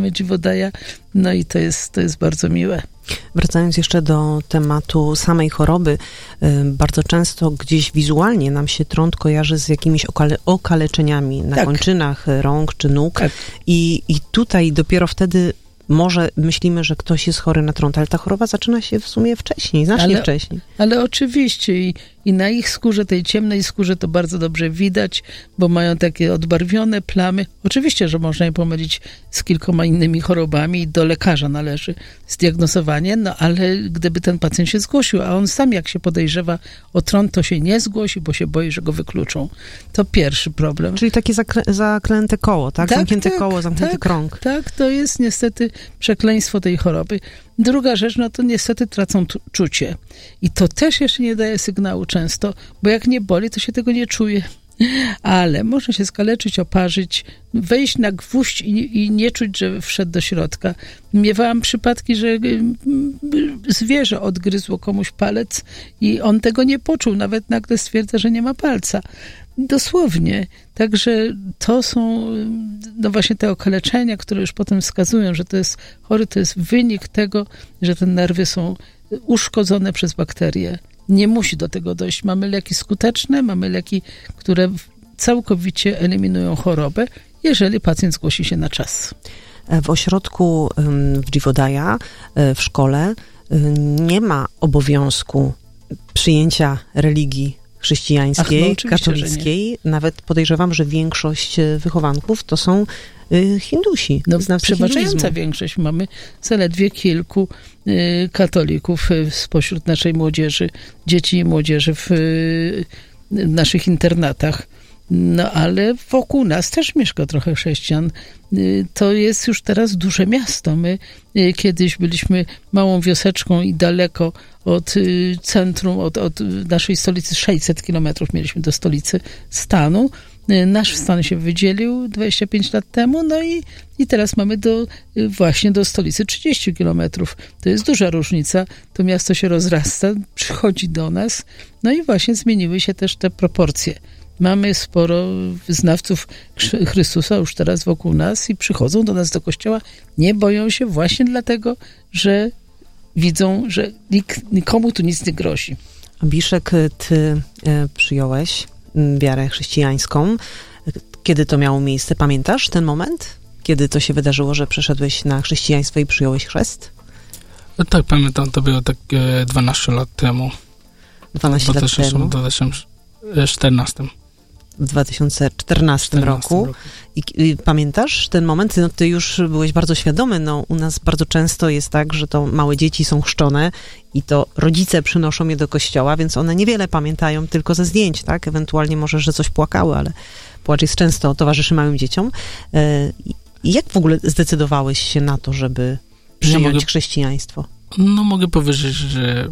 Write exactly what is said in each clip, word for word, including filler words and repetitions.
mamy Dziwodaja, no i to jest, to jest bardzo miłe. Wracając jeszcze do tematu samej choroby, bardzo często gdzieś wizualnie nam się trąd kojarzy z jakimiś okale, okaleczeniami na tak. kończynach rąk czy nóg tak. I, i tutaj dopiero wtedy może myślimy, że ktoś jest chory na trąd, ale ta choroba zaczyna się w sumie wcześniej, znacznie ale, wcześniej. Ale oczywiście i, i na ich skórze, tej ciemnej skórze to bardzo dobrze widać, bo mają takie odbarwione plamy. Oczywiście, że można je pomylić z kilkoma innymi chorobami i do lekarza należy zdiagnozowanie, no ale gdyby ten pacjent się zgłosił, a on sam jak się podejrzewa o trąd, to się nie zgłosi, bo się boi, że go wykluczą. To pierwszy problem. Czyli takie zakrę- zaklęte koło, tak? tak zamknięte tak, koło, zamknięty tak, krąg. Tak, to jest niestety przekleństwo tej choroby. Druga rzecz, no to niestety tracą t- czucie. I to też jeszcze nie daje sygnału często, bo jak nie boli, to się tego nie czuje. Ale można się skaleczyć, oparzyć, wejść na gwóźdź i, i nie czuć, że wszedł do środka. Miewałam przypadki, że zwierzę odgryzło komuś palec i on tego nie poczuł. Nawet nagle stwierdza, że nie ma palca. Dosłownie. Także to są no właśnie te okaleczenia, które już potem wskazują, że to jest chory, to jest wynik tego, że te nerwy są uszkodzone przez bakterie. Nie musi do tego dojść. Mamy leki skuteczne, mamy leki, które całkowicie eliminują chorobę, jeżeli pacjent zgłosi się na czas. W ośrodku w Dziwodaja, w szkole nie ma obowiązku przyjęcia religii chrześcijańskiej, Ach, no, katolickiej. Nawet podejrzewam, że większość wychowanków to są y, Hindusi. No, przeważająca większość. Mamy zaledwie kilku y, katolików y, spośród naszej młodzieży, dzieci i młodzieży w y, naszych internatach. No ale wokół nas też mieszka trochę chrześcijan. To jest już teraz duże miasto. My kiedyś byliśmy małą wioseczką i daleko od centrum, od, od naszej stolicy, sześćset kilometrów mieliśmy do stolicy stanu. Nasz stan się wydzielił dwadzieścia pięć lat temu, no i, i teraz mamy do, właśnie do stolicy trzydzieści kilometrów. To jest duża różnica. To miasto się rozrasta, przychodzi do nas, no i właśnie zmieniły się też te proporcje. Mamy sporo wyznawców Chrystusa już teraz wokół nas i przychodzą do nas do kościoła. Nie boją się właśnie dlatego, że widzą, że nik, nikomu tu nic nie grozi. Abiszek, ty przyjąłeś wiarę chrześcijańską. Kiedy to miało miejsce? Pamiętasz ten moment? Kiedy to się wydarzyło, że przeszedłeś na chrześcijaństwo i przyjąłeś chrzest? Tak, pamiętam. To było tak dwanaście lat temu. dwanaście lat temu? W dwa tysiące czternastym. W dwa tysiące czternastym roku. roku. I, I pamiętasz ten moment? No, ty już byłeś bardzo świadomy. No, u nas bardzo często jest tak, że to małe dzieci są chrzczone i to rodzice przynoszą je do kościoła, więc one niewiele pamiętają tylko ze zdjęć, tak? Ewentualnie może, że coś płakały, ale płacz jest często towarzyszy małym dzieciom. I jak w ogóle zdecydowałeś się na to, żeby przyjąć ja mogę, chrześcijaństwo? No mogę powiedzieć, że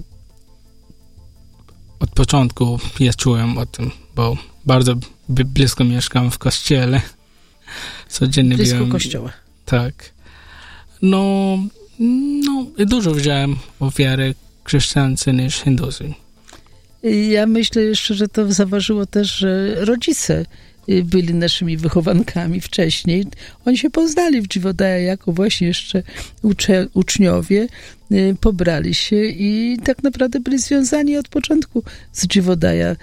od początku ja czułem o tym, bo bardzo blisko mieszkam w kościele. Codziennie blisko byłem, kościoła. Tak. No, no i dużo wziąłem o wiarę chrześcijańską niż hinduzm. Ja myślę jeszcze, że to zaważyło też, że rodzice byli naszymi wychowankami wcześniej. Oni się poznali w Dziwodaja jako właśnie jeszcze ucze, uczniowie, pobrali się i tak naprawdę byli związani od początku z Dziwodaja.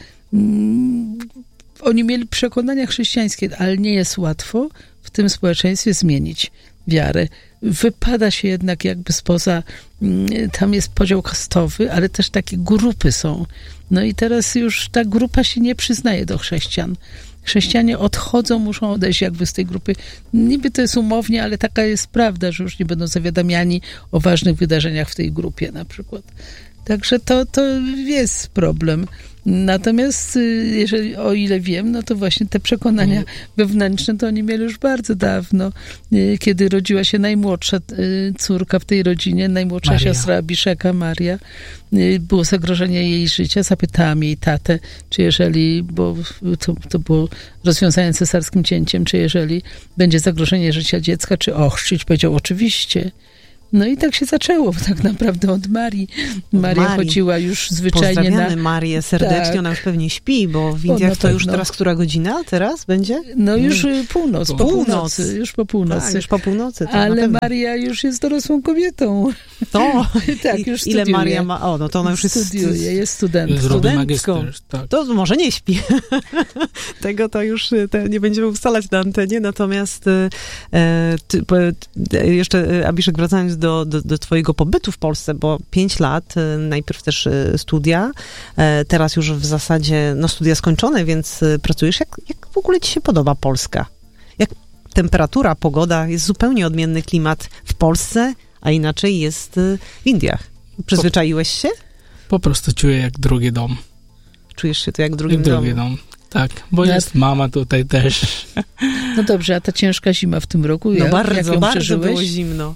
Oni mieli przekonania chrześcijańskie, ale nie jest łatwo w tym społeczeństwie zmienić wiarę. Wypada się jednak jakby spoza, tam jest podział kastowy, ale też takie grupy są. No i teraz już ta grupa się nie przyznaje do chrześcijan. Chrześcijanie odchodzą, muszą odejść jakby z tej grupy. Niby to jest umownie, ale taka jest prawda, że już nie będą zawiadamiani o ważnych wydarzeniach w tej grupie na przykład. Także to, to jest problem. Natomiast jeżeli, o ile wiem, no to właśnie te przekonania mm. wewnętrzne to oni mieli już bardzo dawno. Kiedy rodziła się najmłodsza córka w tej rodzinie, najmłodsza Maria. Siostra Abiszeka, Maria, było zagrożenie jej życia. Zapytałam jej tatę, czy jeżeli, bo to, to było rozwiązanie cesarskim cięciem, czy jeżeli będzie zagrożenie życia dziecka, czy ochrzcić. Powiedział, oczywiście. No i tak się zaczęło, tak naprawdę od Marii. Maria Marii. chodziła już zwyczajnie Pozdrawiamy na... Marię serdecznie, tak. ona już pewnie śpi, bo w Indiach O, to już pewno. teraz która godzina teraz będzie? No już mm. północ, po Północ. północy, już po północy. Tak, już po północy. Tak, ale Maria już jest dorosłą kobietą. To? tak, I, już ile studiuje. Maria ma? O, no to ona już jest... Studiuje, jest studentką. Zrobi studentką. magister, tak. To może nie śpi. Tego to już te, nie będziemy ustalać na antenie, natomiast e, ty, e, jeszcze, Abiszek, wracając do, do, do twojego pobytu w Polsce, bo pięć lat, e, najpierw też e, studia, e, teraz już w zasadzie no, studia skończone, więc e, pracujesz. Jak, jak w ogóle ci się podoba Polska? Jak temperatura, pogoda, jest zupełnie odmienny klimat w Polsce, a inaczej jest e, w Indiach. Przyzwyczaiłeś się? Po prostu czuję jak drugi dom. Czujesz się to jak w drugim Jak drugi domu? dom. Tak, bo Ja- jest mama tutaj też. No dobrze, a ta ciężka zima w tym roku, No jak, bardzo, jak ją bardzo przeżyłeś? było zimno.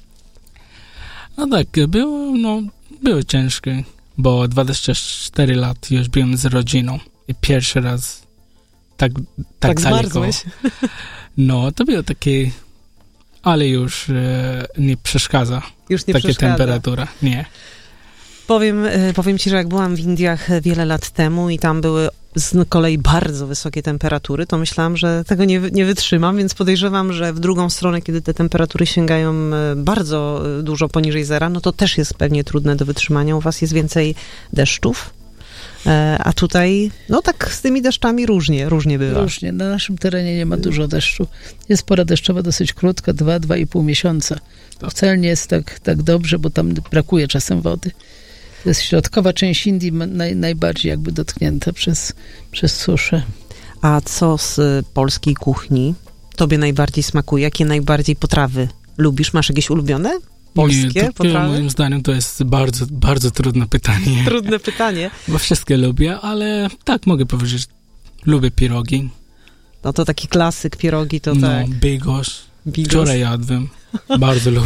No tak, było, no, było ciężkie, bo dwadzieścia cztery lat już byłem z rodziną i pierwszy raz tak, tak, Tak daleko. zmarzłeś. No, to było takie, ale już e, nie przeszkadza Już nie takie przeszkadza. temperatura, nie. Powiem, e, powiem ci, że jak byłam w Indiach e, wiele lat temu i tam były z kolei bardzo wysokie temperatury, to myślałam, że tego nie, wy- nie wytrzymam, więc podejrzewam, że w drugą stronę, kiedy te temperatury sięgają e, bardzo e, dużo poniżej zera, no to też jest pewnie trudne do wytrzymania. U was jest więcej deszczów, e, a tutaj, no tak z tymi deszczami różnie, różnie bywa. Różnie. Na naszym terenie nie ma dużo deszczu. Jest pora deszczowa dosyć krótka, dwa, dwa i pół miesiąca. To wcale nie jest tak, tak dobrze, bo tam brakuje czasem wody. To jest środkowa część Indii ma- naj, najbardziej jakby dotknięta przez, przez suszę. A co z e, polskiej kuchni tobie najbardziej smakuje? Jakie najbardziej potrawy lubisz? Masz jakieś ulubione polskie nie, to, potrawy? moim zdaniem to jest bardzo, bardzo trudne pytanie, Trudne pytanie. bo wszystkie lubię, ale tak mogę powiedzieć, lubię pierogi, No to taki klasyk, pierogi to no, tak. bigos. Bigos. Wczoraj jadłem. Bardzo lubię.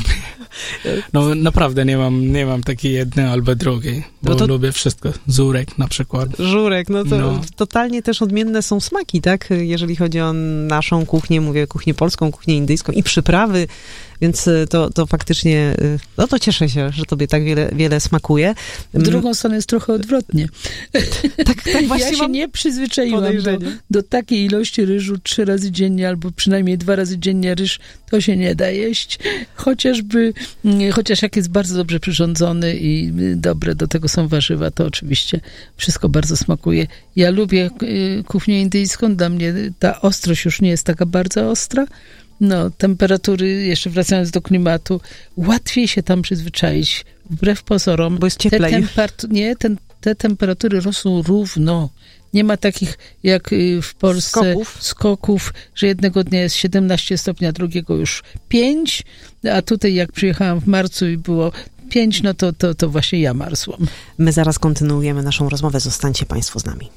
No naprawdę nie mam, nie mam takiej jednej albo drugiej, bo No to- lubię wszystko. Żurek na przykład. Żurek, no to No. totalnie też odmienne są smaki, tak? Jeżeli chodzi o naszą kuchnię, mówię kuchnię polską, kuchnię indyjską i przyprawy, więc y, to, to faktycznie, y, no to cieszę się, że tobie tak wiele, wiele smakuje. W drugą stronę jest trochę odwrotnie. Tak, tak właśnie ja się mam nie przyzwyczaiłam do, podejrzenie. do takiej ilości ryżu trzy razy dziennie, albo przynajmniej dwa razy dziennie ryż, to się nie da jeść. Chociażby, mm, chociaż jak jest bardzo dobrze przyrządzony i y, dobre do tego są warzywa, to oczywiście wszystko bardzo smakuje. Ja lubię y, kuchnię indyjską, dla mnie ta ostrość już nie jest taka bardzo ostra. No, temperatury, jeszcze wracając do klimatu, łatwiej się tam przyzwyczaić, wbrew pozorom. Bo jest Te, cieplej. temper- nie, ten, te temperatury rosną równo. Nie ma takich jak y, w Polsce Skoków. skoków, że jednego dnia jest siedemnaście stopni, a drugiego już pięć, a tutaj jak przyjechałam w marcu i było pięć, no to, to, to właśnie ja marzłam. My zaraz kontynuujemy naszą rozmowę, zostańcie państwo z nami.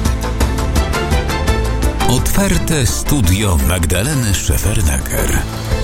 Otwarte studio Magdaleny Szefernaker.